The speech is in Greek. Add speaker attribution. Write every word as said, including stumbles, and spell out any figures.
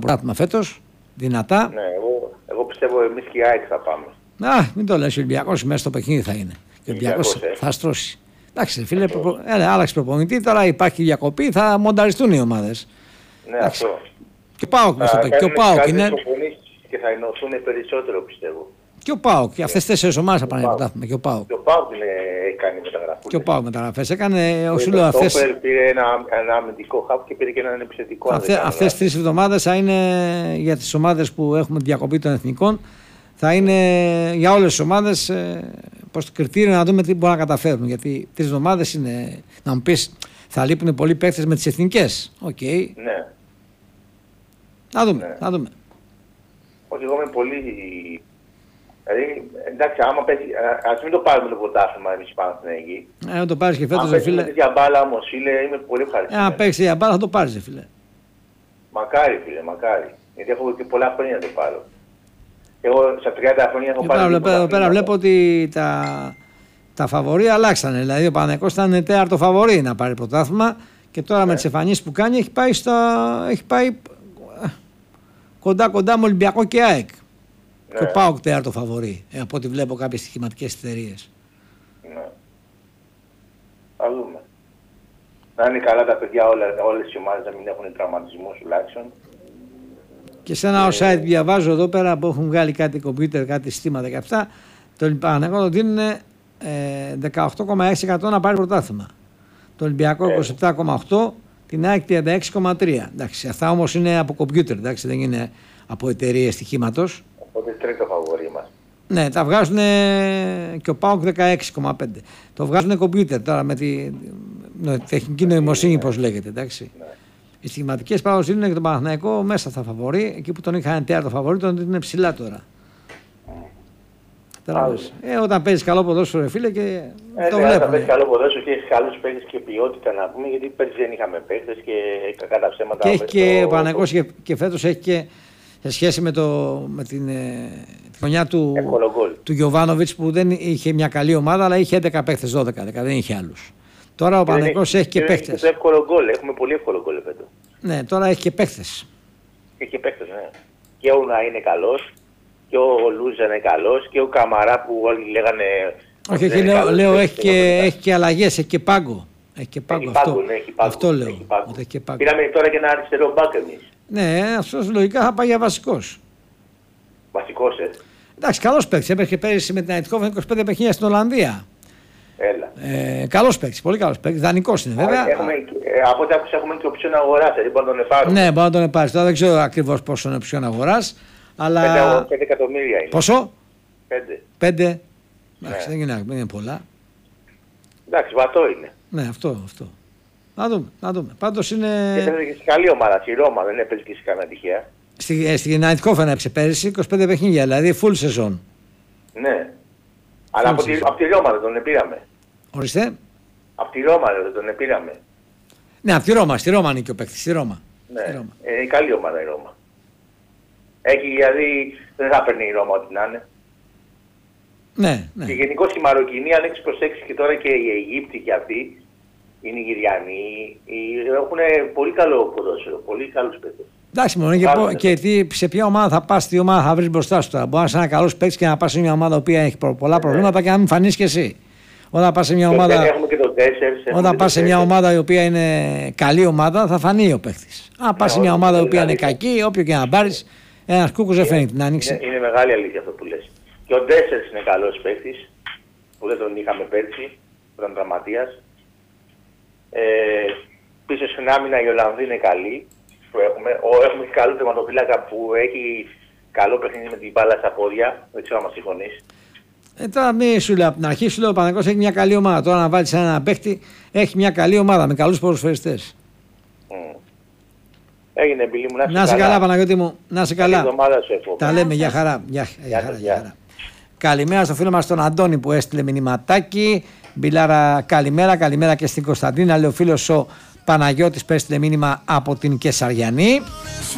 Speaker 1: πρωτάθλημα φέτος. Δυνατά.
Speaker 2: Ναι, εγώ, εγώ πιστεύω εμείς και η ΑΕΚ θα πάμε.
Speaker 1: Α, μην το λες, ο Ολυμπιακός μέσα στο παιχνίδι θα είναι. Και ο Ολυμπιακός ε. θα στρώσει. Εντάξει, φίλε, προπο... Έλε, άλλαξε προπονητή, τώρα υπάρχει διακοπή, θα μονταριστούν οι ομάδες.
Speaker 2: Ναι, αυτό.
Speaker 1: Και ο ΠΑΟΚ μέσα στο παιχνίδι. Και ο ΠΑΟΚ είναι.
Speaker 2: Και θα ενωθούν περισσότερο, πιστεύω.
Speaker 1: Και ο ΠΑΟΚ, και αυτές τις τέσσερις ομάδες θα πάνε να πρωτάθλημα. Και ο ΠΑΟΚ.
Speaker 2: Και ο ΠΑΟΚ έκανε μεταγραφές.
Speaker 1: Και ο ΠΑΟΚ μεταγραφές. Έκανε ο Σούλο αυτές.
Speaker 2: Ο Τόπερ πήρε ένα, ένα αμυντικό χάπ και πήρε και έναν επιθετικό.
Speaker 1: Αυτές, αυτές τις τρεις εβδομάδες θα είναι για τις ομάδες που έχουμε διακοπή των εθνικών. Θα είναι για όλες τις ομάδες προς το κριτήριο να δούμε τι μπορούν να καταφέρουν. Γιατί τρεις εβδομάδες είναι. Να μου πεις, θα λείπουν πολλοί παίκτες με τις εθνικές. Οκ. Okay.
Speaker 2: Ναι.
Speaker 1: Να δούμε.
Speaker 2: Ναι.
Speaker 1: Να δούμε.
Speaker 2: Όχι, εγώ είμαι πολύ. Δηλαδή, εντάξει, άμα παίζει, ας μην το πάρουμε το πρωτάθλημα εμείς πάνω στην Αίγυπη.
Speaker 1: Ε, αν το πάρεις και φέτος,
Speaker 2: φίλε.
Speaker 1: φίλε.
Speaker 2: Αν παίζει για μπάλα όμως, φίλε, είμαι πολύ ευχαριστημένος.
Speaker 1: Ε, αν παίξει για μπάλα θα το πάρεις, φίλε.
Speaker 2: Μακάρι, φίλε, μακάρι. Γιατί έχω και πολλά χρόνια να το πάρω. Εγώ στα τριάντα χρόνια έχω πάρει.
Speaker 1: Εδώ πέρα, πέρα βλέπω ότι τα, τα φαβορί αλλάξανε. Δηλαδή ο Παναθηναϊκός ήταν τέταρτο φαβορί να πάρει πρωτάθλημα και τώρα ναι. με τις εμφανίσεις που κάνει έχει πάει, στα, έχει πάει κοντά κοντά με Ολυμπιακό και ΑΕΚ. Ναι. Και ο ΠΑΟΚ τέταρτο φαβορί, ε, από ό,τι βλέπω κάποιες στοιχηματικές εταιρείες.
Speaker 2: Ναι. Θα δούμε. Να είναι καλά τα παιδιά όλα, όλες οι ομάδες να μην έχουν τραυματισμούς τουλάχιστον.
Speaker 1: Και σε ένα ε... site διαβάζω εδώ πέρα που έχουν βγάλει κάτι κομπιούτερ, κάτι συστήματα και αυτά, το Παναθηναϊκό το δίνουν ε, δεκαοκτώ κόμμα έξι τοις εκατό να πάρει πρωτάθλημα. Το Ολυμπιακό είκοσι επτά κόμμα οκτώ τοις εκατό, την ΑΕΚ τριάντα έξι κόμμα τρία τοις εκατό. Εντάξει, αυτά όμως είναι από κομπιούτερ, εντάξει, δεν είναι από εταιρείες στοιχήματος.
Speaker 2: Οπότε τρίτο φαβορί μας. Ναι,
Speaker 1: τα βγάζουν και ο ΠΑΟΚ δεκαέξι κόμμα πέντε. Το βγάζουν κομπιούτερ τώρα με τη με τεχνική νοημοσύνη, πώς λέγεται, εντάξει. Ναι. Οι στοιχηματικές πάντως δίνουν και τον Παναθηναϊκό μέσα στα φαβορί, εκεί που τον είχαν τέταρτο φαβορί, τον δίνουν ψηλά τώρα. Mm. Ε, όταν παίζεις καλό ποδόσφαιρο, ρε φίλε, και
Speaker 2: ε,
Speaker 1: το
Speaker 2: ναι,
Speaker 1: βλέπουν.
Speaker 2: Όταν παίζεις καλό ποδόσφαιρο και έχεις καλούς παίκτες και ποιότητα να πούμε, γιατί πέρσι δεν είχαμε παίκτες και κακά τα ψέματα.
Speaker 1: Και έχει και ο Παναθηναϊκός και, και φέτος έχει και σε σχέση με, το, με την, ε, τη χρονιά του, του Γιοβάνοβιτς που δεν είχε μια καλή ομάδα, αλλά είχε έντεκα παίκτες, δώδεκα, δέκα, δεν είχε άλλους. Τώρα ο Παναθηναϊκός έχει και παίκτες.
Speaker 2: Έχει εύκολο γκολ, έχουμε πολύ εύκολο γκολ φέτος.
Speaker 1: Ναι, τώρα έχει και παίκτες.
Speaker 2: Έχει και παίκτες, ναι. Και ο Ναΐ είναι καλός, και ο Λούζα είναι καλός, και ο Καμαρά που όλοι λέγανε...
Speaker 1: Όχι, όχι, λέω, καλός, λέω έχει, και, έχει και αλλαγές, έχει και πάγκο. Έχει και πάγκο,
Speaker 2: έχει
Speaker 1: αυτό,
Speaker 2: πάγκο, ναι, έχει πάγκο,
Speaker 1: αυτό λέω.
Speaker 2: Έχει πάγκο.
Speaker 1: Έχει και πάγκο.
Speaker 2: Πήραμε τώρα και ένα αριστερό μπακ εμείς.
Speaker 1: Ναι, αυτός λογικά θα πάει για βασικός.
Speaker 2: Βασικός, ε.
Speaker 1: Εντάξει, καλός παίκτης. Έπαιξε πέρυσι με την Αιτικόβεν είκοσι πέντε παιχνίδια στην Ολλανδία.
Speaker 2: Έλα.
Speaker 1: Ε, καλός παίκτης, πολύ καλός παίκτης. Δανεικός είναι βέβαια.
Speaker 2: Έχουμε, ε, από ό,τι άκουσα έχουμε και οψιόν αγοράς, δηλαδή μπορεί να τον επάρουμε.
Speaker 1: Ναι, μπορεί να τον επάρεις. Τώρα δεν ξέρω ακριβώς πόσο είναι οψιόν αγοράς. Αλλά...
Speaker 2: πέντε εκατομμύρια είναι.
Speaker 1: Πόσο?
Speaker 2: πέντε.
Speaker 1: πέντε. Εντάξει, ναι. δεν, είναι, δεν είναι πολλά.
Speaker 2: Εντάξει, βατό είναι.
Speaker 1: Ναι, αυτό, αυτό. Να δούμε, να δούμε. Πάντως είναι...
Speaker 2: Και έπαιζε και σε καλή ομάδα, στη Ρώμα, δεν έπαιζε και σε κανένα τυχαία.
Speaker 1: Στη, ε, στην Αιτικόβεν έπαιξε πέρυσι είκοσι πέντε παιχνίδια, δηλαδή full σεζόν.
Speaker 2: Ναι. Αλλά από τη, από τη Ρώμα δεν τον πήραμε.
Speaker 1: Ορίστε.
Speaker 2: Από τη Ρώμα δεν τον πήραμε.
Speaker 1: Ναι, από τη Ρώμα, στη Ρώμα είναι και ο παίκτης, στη Ρώμα.
Speaker 2: Ναι,
Speaker 1: στη Ρώμα.
Speaker 2: Ε, είναι καλή ομάδα η Ρώμα. Έχει δηλαδή, δεν θα παίρνει η Ρώμα ό,τι να είναι.
Speaker 1: Ναι, ναι.
Speaker 2: Και γενικώς η Μαροκινή, αν έχεις προσέξει και τώρα και οι Αιγύπτιοι και αυτοί, οι Νιγηριανοί, έχουν πολύ καλό ποδόσφαιρο, πολύ καλούς παίκτες.
Speaker 1: Εντάξει, μόνο και, πω, και τι, σε ποια ομάδα θα πας, τι ομάδα θα βρεις μπροστά σου τώρα. Μπορεί να είσαι ένα καλός παίκτης και να πας σε μια ομάδα που έχει πολλά προβλήματα, ναι, και να μην φανείς κι εσύ. Όταν πας σε μια ομάδα, όταν πας σε μια ομάδα η οποία είναι καλή ομάδα, θα φανεί ο παίκτης. Αν πας σε μια ομάδα η οποία είναι κακή, όποιο και να πάρεις, ένας κούκκος δεν φαίνεται την άνοιξη.
Speaker 2: Είναι, είναι μεγάλη αλήθεια αυτό που λες. Και ο Ντέσσερς είναι καλός παίκτης, που δεν τον είχαμε πέρσι, που ήταν τραυματίας. Ε, πίσω στην άμυνα η Ολλανδοί είναι καλή. Που έχουμε. Ο, έχουμε και καλό τερματοφύλακα που έχει καλό παιχνίδι με την μπάλα στα πόδια. Δεν ξέρω αν μας συμφωνείς.
Speaker 1: Ε, τώρα μη σου λέω από την αρχή, σου λέω ο Παναθηναϊκός έχει μια καλή ομάδα. Τώρα να βάλεις ένα παίχτη, έχει μια καλή ομάδα με καλούς ποδοσφαιριστές.
Speaker 2: Mm. Έγινε εμπειρή μου, να είσαι
Speaker 1: καλά. Να είσαι καλά, Παναγιώτη μου, να είσαι καλά.
Speaker 2: Σου,
Speaker 1: τα λέμε, για χαρά. Για, για χαρά, για χαρά. Καλημέρα στο φίλο μας τον Αντώνη που έστειλε μηνυματάκι. Μπιλάρα, καλημέρα, καλημέρα και στην Κωνσταντίνα. Λέει ο φίλος ο Παναγιώτης που έστειλε μήνυμα από την Κεσαριανή.